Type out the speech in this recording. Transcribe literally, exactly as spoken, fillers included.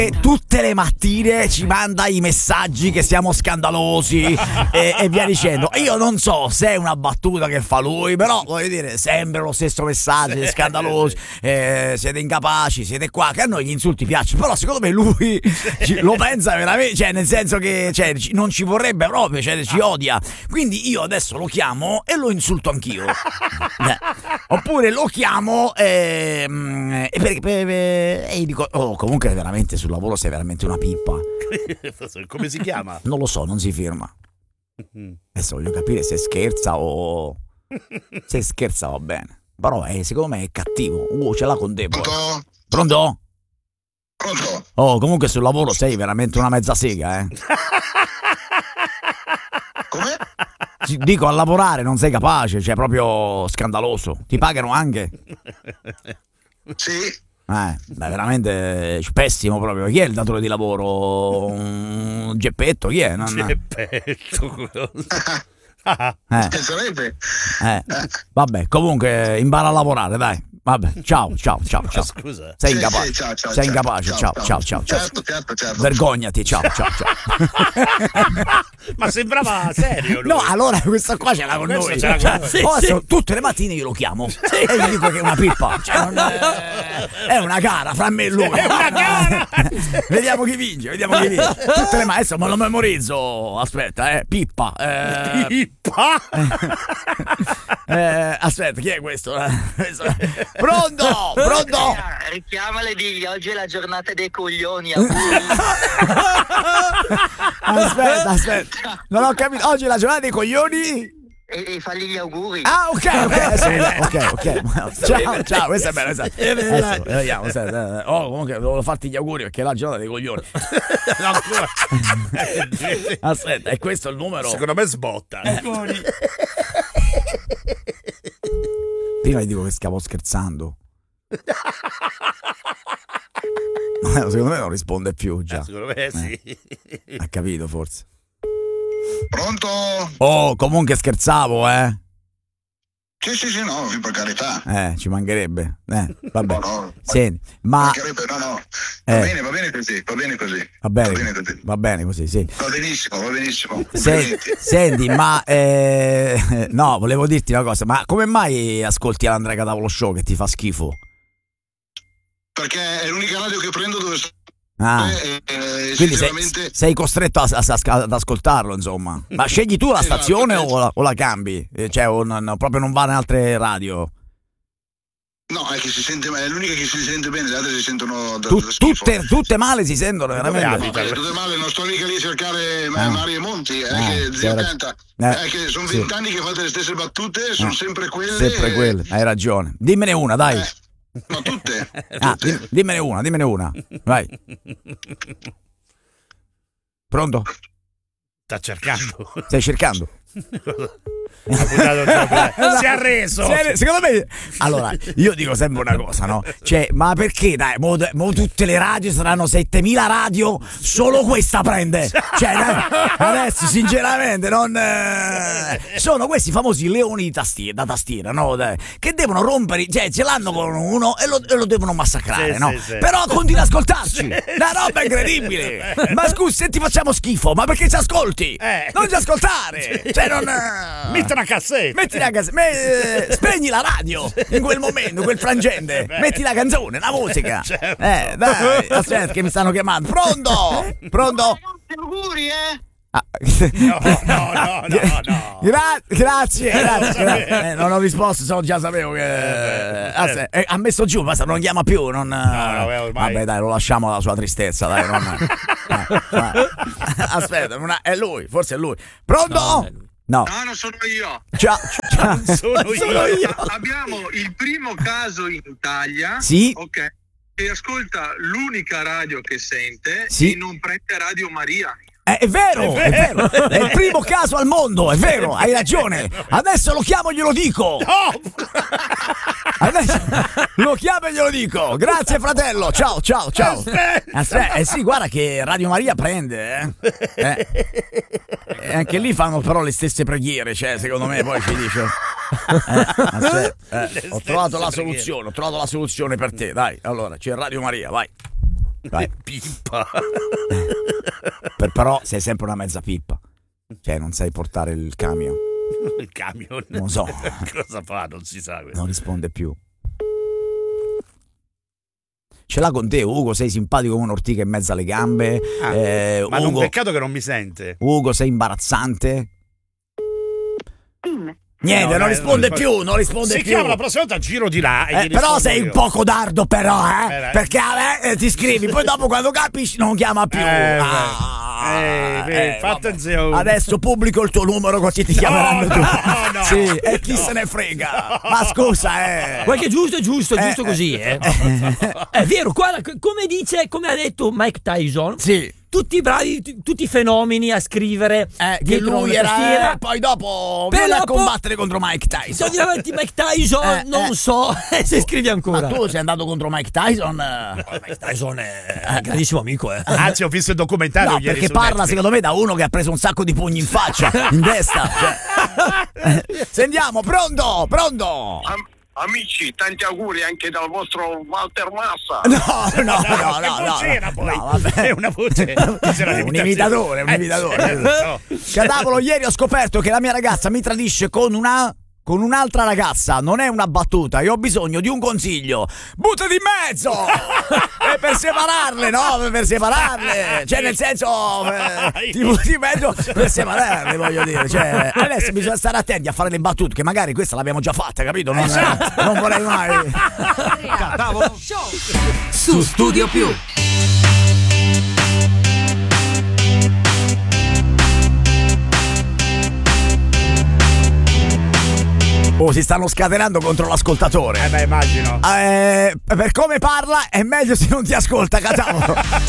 E tutte le mattine ci manda i messaggi che siamo scandalosi e, e via dicendo. Io non so se è una battuta che fa lui, però voglio dire, sempre lo stesso messaggio, scandalosi, eh, siete incapaci, siete qua, che a noi gli insulti piacciono, però secondo me lui ci, lo pensa veramente, cioè nel senso che cioè, non ci vorrebbe proprio, cioè ci odia. Quindi io adesso lo chiamo e lo insulto anch'io. Eh. Oppure lo chiamo e, e, per, per, e gli dico, oh, comunque veramente sul lavoro sei veramente una pippa. Come si chiama? Non lo so, non si firma. Adesso voglio capire se scherza o se scherza va bene. Però eh, secondo me è cattivo. Uh, ce l'ha con te. Pronto? Pronto? Pronto? Oh, comunque sul lavoro sei veramente una mezza sega, eh. Come? Dico, a lavorare non sei capace, cioè proprio scandaloso. Ti pagano anche? Sì. Eh, beh, veramente pessimo proprio. Chi è il datore di lavoro? Un Geppetto? Chi è? Non... Geppetto. eh. Sarebbe. Eh. Vabbè, comunque impara a lavorare, dai. Vabbè, ciao, ciao, ciao, ciao. Scusa. Sei Sì, incapace. sì, ciao, ciao, sei ciao, incapace. Ciao, ciao, ciao, ciao. Certo, certo, certo. Vergognati, ciao, ciao, ciao. Ma sembrava serio lui. No, allora questo qua ce l'ha con Questo noi. ce l'ha Cioè, con noi. sì, oh, sì. adesso, tutte le mattine io lo chiamo e gli dico che è una pippa. Cioè, non è... è una gara fra me e lui. È una gara. Vediamo chi vince, vediamo chi vince. Tutte le mattine, adesso me lo memorizzo. Aspetta, eh, pippa. Eh... Pippa? eh, aspetta, chi è questo? Pronto? Pronto? Richiamale e digli oggi è la giornata dei coglioni. Aspetta, aspetta. Non ho capito. Oggi è la giornata dei coglioni? E, e fagli gli auguri. Ah, ok, ok, adesso, ok, ok. Ciao, ciao, questa è bella, questa. Adesso, vediamo, aspetta. Oh, comunque volevo farti gli auguri perché è la giornata dei coglioni. No, ancora. Aspetta, è questo il numero? Secondo me sbotta. Prima gli dico che stavo scherzando. Secondo me non risponde più già. Eh, secondo me sì. Eh, ha capito forse. Pronto? Oh, comunque scherzavo, eh. Sì, sì, sì, no, per carità. Eh, ci mancherebbe. Eh, vabbè. No, no. Senti, ma Mancherebbe, no, no. Va Eh. bene, va bene così, va bene così. va bene, Va bene così. va bene così, sì. Va benissimo, va benissimo. Se- Complimenti. senti, ma eh, no, volevo dirti una cosa, ma come mai ascolti l'Andrea Catavolo Show che ti fa schifo? Perché è l'unica radio che prendo dove sto. Ah, Eh, eh, quindi sei, sinceramente, sei costretto a- a- a- ad ascoltarlo, insomma. Ma scegli tu la Esatto, stazione esatto. o la, o la cambi? Eh, Cioè, o non- no, proprio non va in altre radio? no, è che si sente, è l'unica che si sente bene, le altre si sentono da, Tu- da schifo. tutte, tutte male si sentono veramente. abita? Eh, tutto male, non sto mica lì a cercare Ah. Mario Monti, è Ah, che zio c'era- canta, Eh, è che sono sì. vent'anni che fate le stesse battute, sono Eh, sempre quelle. Sempre quelle, hai ragione. Dimmene una, dai. Eh, ma tutte, Ah, tutte. dim- dimmene una, dimmene una. Vai. Pronto? Sta cercando. Stai cercando? Ha buttato troppo. Si è arreso. Se- Secondo me, allora, io dico sempre una cosa, no? Cioè, ma perché, dai, mo, mo tutte le radio saranno settemila radio, solo questa prende. Cioè, dai, adesso, sinceramente, non... eh, sono questi famosi leoni di tastiera, da tastiera, no? Dai, che devono rompere, cioè, ce l'hanno con uno e lo, e lo devono massacrare, Sì, no? sì, sì. Però continua ad ascoltarci. La roba è incredibile. Ma scusi, se ti facciamo schifo, ma perché ci ascolti? Eh. Non ci ascoltare. Cioè, non... Metti una cassetta. Metti la cassetta, me- eh, spegni la radio in quel momento, in quel frangente. Metti la canzone, la musica. Certo. Eh, dai, aspetta che mi stanno chiamando. Pronto? Pronto? Auguri, eh? Ah. No, no, no, no, no. Gra- grazie, grazie. sapevo. grazie. Eh, non ho risposto, so, già sapevo che. Eh, Ah, se- eh, ha messo giù, basta, non chiama più. Non... no, eh, ormai- Vabbè, dai, lo lasciamo alla sua tristezza, dai. Non... eh, eh. Aspetta, una- è lui, forse è lui. Pronto? No. No, non sono io. Ciao, ciao. Sono io. Abbiamo il primo caso in Italia, Sì. ok, che ascolta l'unica radio che sente Sì. e non prende Radio Maria. Eh, è vero, è vero, è il primo caso al mondo, è vero, hai ragione. Adesso lo chiamo e glielo dico. Adesso lo chiamo e glielo dico. Grazie fratello, ciao, ciao, ciao. Aspetta, eh sì, guarda che Radio Maria prende, eh. Eh. E anche lì fanno però le stesse preghiere, cioè, secondo me poi ci dice. Eh, aspetta, eh, ho trovato la soluzione, ho trovato la soluzione per te, dai. Allora, c'è Radio Maria, vai. Vai. Pippa. Per, però sei sempre una mezza pippa. Cioè, non sai portare il camion. Il camion. Non so. Cosa fa? Non si sa. Non risponde più. Ce l'ha con te, Ugo, sei simpatico come un'ortica in mezzo alle gambe. Ah, eh, ma Ugo, non peccato che non mi sente. Ugo, sei imbarazzante. Niente, No, non eh, risponde non- più, non risponde Si più. chiama la prossima volta giro di là. E Eh, gli però rispondo sei io. un po' codardo, però, eh? Eh, dai. Perché a me eh, ti scrivi, poi dopo quando capisci non chiama più. Eh, Ah, eh, beh, fa vabbè. attenzione. Adesso pubblico il tuo numero così ti No, chiameranno tu. no, no, sì, e chi no. se ne frega? Ma scusa, eh. Quel che è giusto è giusto, è Eh, giusto eh, così, eh. È vero, guarda, c- come dice, come ha detto Mike Tyson, Sì. tutti i bravi, t- tutti i fenomeni a scrivere Eh, che dietro lui una era tastiera. eh, poi dopo Per viene a dopo- combattere contro Mike Tyson. Se andiamo avanti Mike Tyson, Eh, non eh. so se scrivi ancora. Ma tu sei andato contro Mike Tyson? eh? Mike Tyson è un grandissimo amico, eh. Anzi, ho visto il documentario No, ieri perché su parla Netflix. secondo me da uno che ha preso un sacco di pugni in faccia, in testa. Cioè. Sentiamo, pronto, pronto. Am- amici, tanti auguri anche dal vostro Walter Massa. No, no, no, che no, no, voce era no, poi? no, vabbè. È una voce. Cos'era Un l'imitazione? imitatore, un Eh, imitatore. certo. Cadavolo, ieri ho scoperto che la mia ragazza mi tradisce con una con un'altra ragazza. Non è una battuta, io ho bisogno di un consiglio. Buttati in mezzo! E per separarle, no? Per separarle. Cioè, nel senso, eh, ti butti in mezzo per separarle, voglio dire. Cioè, adesso bisogna stare attenti a fare le battute, che magari questa l'abbiamo già fatta, capito? Non, non vorrei mai. Cadavolo Show su Studio Più. Oh, si stanno scatenando contro l'ascoltatore. Eh beh, immagino. Eh, per come parla è meglio se non ti ascolta, Cadavolo.